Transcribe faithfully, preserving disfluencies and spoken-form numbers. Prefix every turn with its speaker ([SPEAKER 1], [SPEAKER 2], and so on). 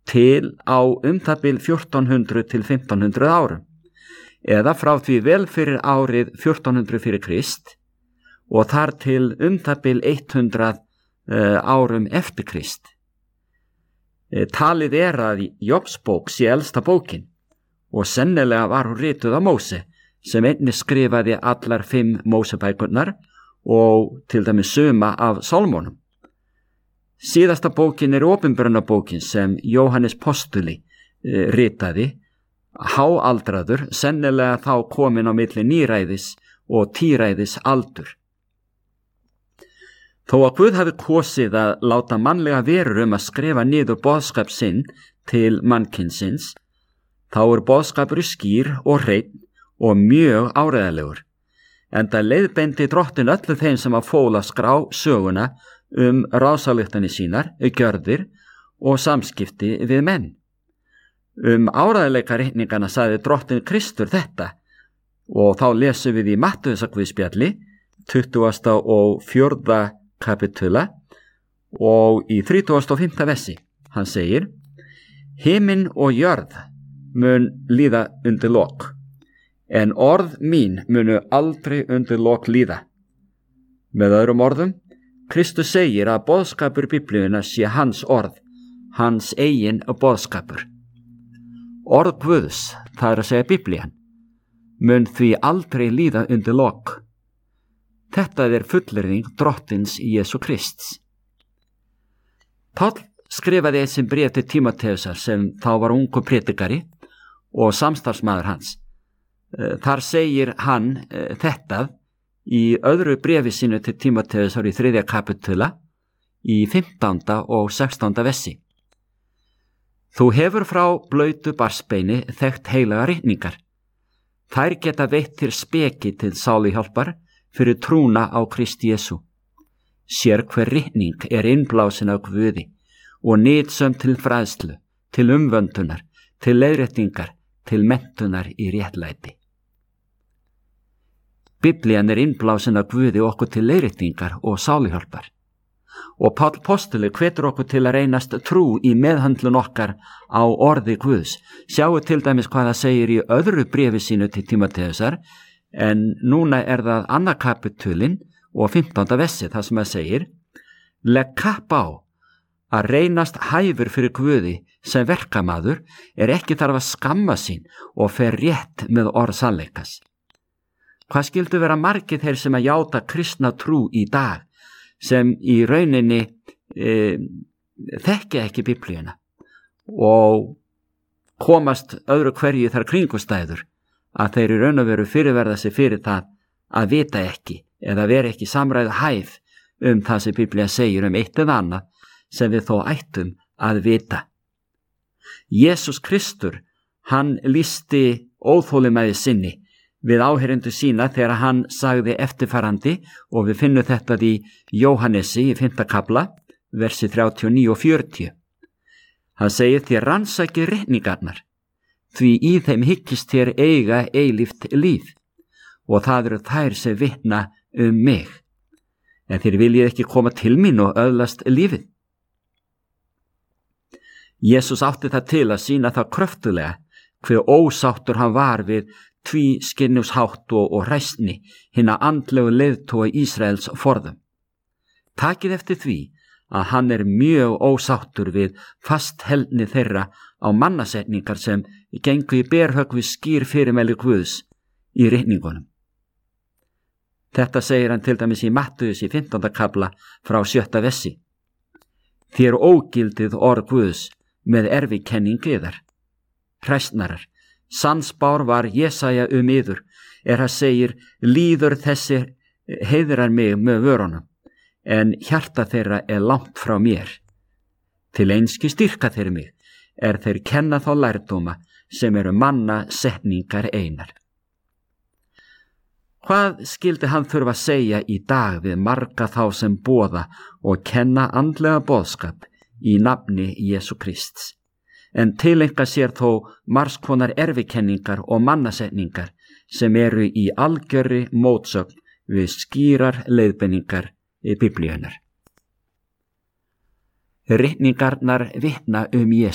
[SPEAKER 1] til á um það bil fjórtán hundruð til fimmtán hundruð árum, eða frá því vel fyrir árið fjórtán hundruð fyrir Krist og þar til um það bil hundrað uh, árum eftir Krist. Uh, talið er að Jobsbók sé elsta bókin og sennilega var hún rituð af Móse, sem einnig skrifaði allar fimm Mósebækurnar og til dæmis suma af Sálmónum. Síðasta bókin er opinberunarbókin sem Jóhannes postuli uh, ritaði, háaldraður, sennilega þá komin á milli níræðis og tíræðis aldur. Þó að Guð hafi kosið að láta mannlega verur um að skrifa niður boðskap sinn til mannkynsins, þá er boðskapur skýr og hreinn og mjög áreiðanlegur, enda leiðbeindi drottin öllu þeim sem að fóla skrá söguna um ráðsályktanir sínar, gjörðir og samskipti við menn. Um áreiðanleika reikningana sagði drottin Kristur þetta, og þá lesum við í Mattheusarguðspjalli, tuttugasta og fjórða kapitula og í þrítugasta og fimmta versi. Hann segir: Himinn og jörð mun líða undir lok, en orð mín munu aldrei undir lok líða. Með öðrum orðum, Kristus segir að boðskapur Biblíunnar sé hans orð, hans eigin boðskapur. Orð Guðs, það er að segja Biblían, mun því aldrei líða undir lok. Þetta er fullyrðing drottins Jesú Krists. Páll skrifaði eitt sinn bréf til Tímóteusar sem þá var ungur prédikari og samstarfsmaður hans. Þar segir hann þetta í öðru bréfi sínu til Tímóteusar í þriðja kapitula í fimmtánda og sextánda versi. Þú hefur frá blautu barsbeini þekkt heilaga ritningar. Þær geta veitt þér speki til sáluhjálpar fyrir trúna á Krist Jesú. Sér hver ritning er innblásin af Guði og nytsöm til fræðslu, til umvöndunar, til leiðréttingar, til menntunar í réttlæti. Biblían er innblásin af Guði okkur til leiðréttingar og sáluhjálpar. Og Páll postuli hvetur okkur til að reynast trú í meðhöndlun okkar á orði Guðs. Sjáu til dæmis hvað það segir í öðru bréfi sínu til Tímóteusar, en núna er það annað kapitulinn og fimmtánda versi þar sem það segir: Legg kapp á að reynast hæfur fyrir Guði sem verkamaður er ekki þarf að skamma sín og fer rétt með orð sannleikas. Hvað skildu vera margir þeir sem að játa kristna trú í dag, sem í rauninni e, þekkja ekki Biblíuna og komast öðru hverju þar kringustæður að þeir í raun og veru fyrirverða sig fyrir það að vita ekki eða vera ekki samræðu hæf um það sem Biblía segir um eitt eða annað sem við þó ættum að vita. Jesús Kristur, hann lýsti óþolinmæði sinni við áheyrendur sína þegar hann sagði eftirfarandi, og við finnum þetta í Jóhannesi í fimmta kafla, versi þrjátíu og níu og fjörutíu. Hann segir: Þér rannsakið ritningarnar, því í þeim hyggist þér eiga eilíft líf, og það eru þær sem vitna um mig. En þér viljið ekki koma til mín og öðlast lífið. Jesús átti það til að sýna það kröftulega hve ósáttur hann var við tví skinnushátt og, og hræsni hinna andlegu leiðtoga Ísraels forðum. Takið eftir því að hann er mjög ósáttur við fastheldni þeirra á mannasetningar sem gengu í berhögg við skýr fyrirmæli Guðs í ritningunum. Þetta segir hann til dæmis í Mattheus í fimmtánda kafla frá sjötta versi. Þér ógildið orð Guðs með erfikenning yðar. Hræsnarar, sannspár var Jesaja um yður, er hann segir: líður þessi heiðrar mig með vörunum, en hjarta þeirra er langt frá mér. Til einski styrka þeir mig, er þeir kenna þá lærdóma sem eru manna setningar einar. Hvað skildi hann þurfa að segja í dag við marga þá sem boða og kenna andlega boðskap í nafni Jesú Krists, en tileinka sér þó margskonar erfikenningar og mannasetningar sem eru í algjörri mótsögn við skýrar leiðbeiningar í Biblíunar. Ritningarnar vitna um Jesú.